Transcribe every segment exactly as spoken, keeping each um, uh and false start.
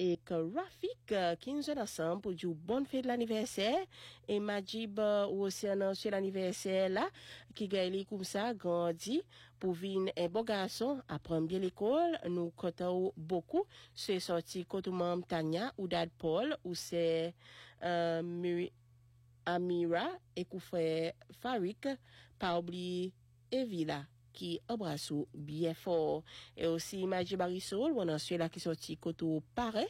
et que Rafik euh, qui nous est ensemble pour dire bonne fête de l'anniversaire et Majib euh, aussi un sur l'anniversaire là qui gagne comme ça grandi pour venir un bon garçon apprendre bien l'école nous comptons beaucoup c'est sorti côté maman Tania ou dad Paul ou c'est euh, Miri- Amira et coup frère Farik pas oublier Evila qui embrasse bien fort et aussi Maji Barisol on a celui-là qui sorti côté parrain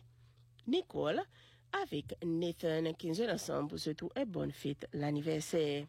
Nicole avec Nathan qui nous ensemble pour surtout une bonne fête l'anniversaire.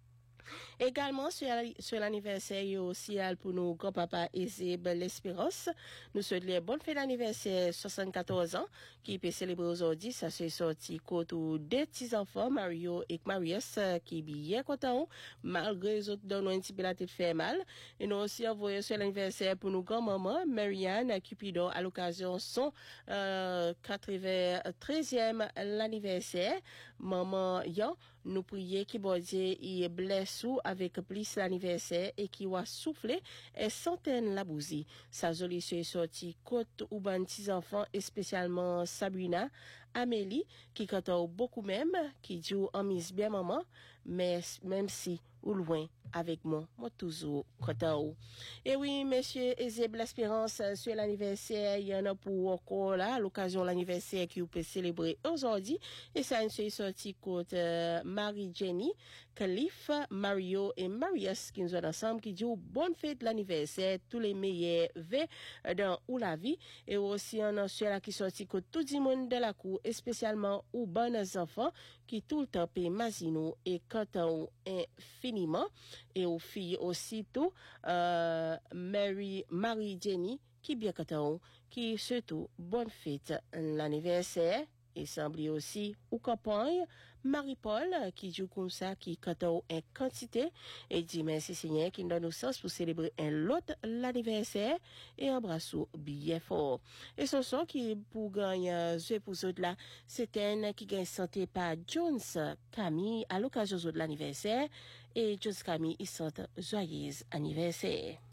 Également, sur, sur l'anniversaire, il y a aussi pour nos grands-papas Ezeb l'Espérance. Nous souhaitons les bonnes fêtes d'anniversaire soixante-quatorze ans, qui peut célébrer aujourd'hui. Ça s'est sorti côté deux petits-enfants, Mario et Marius, qui bien contents, malgré les autres dont un petit peu la tête fait mal. Et nous aussi envoyé sur l'anniversaire pour nos grands-mamans, Marianne Cupidon, à l'occasion son, euh, quatre-vingt-treizième l'anniversaire. Maman Yan, nous prions qui bon Dieu, il blesse sous avec plus l'anniversaire et qui va souffler et centaines la bousie. Sa jolie est sortie côte ou ban petits enfants et spécialement Sabrina, Amélie, qui compte beaucoup même, qui dit en mise bien maman, mais même si ou loin avec moi, moi toujours content. Et oui, monsieur Ezeb l'Espérance, sur l'anniversaire, il y en a pour encore là, l'occasion de l'anniversaire qui vous peut célébrer aujourd'hui. Et ça, c'est sorti côté euh, Marie-Jenny, Khalif, Mario et Marius qui nous sont ensemble, qui dit bonne fête de l'anniversaire, tous les meilleurs vœux dans ou la vie. Et aussi, on a celui-là qui sorti côté tout le monde de la cour, et spécialement aux bonnes enfants, qui tout le temps paient Masino et content infiniment. Et aux filles aussitôt, euh, Mary, Marie Jenny, qui bien content, qui surtout bonne fête l'anniversaire. Et semble aussi ou campagne Marie-Paul qui joue comme ça qui content en quantité et dit merci Seigneur qui nous donne sens pour célébrer un lot l'anniversaire et embrasse bien fort. Et ce son qui pour gagner ce pour autres là, c'est un qui gagne santé par Jones Camille à l'occasion de l'anniversaire et Jones Camille il chante joyeux anniversaire.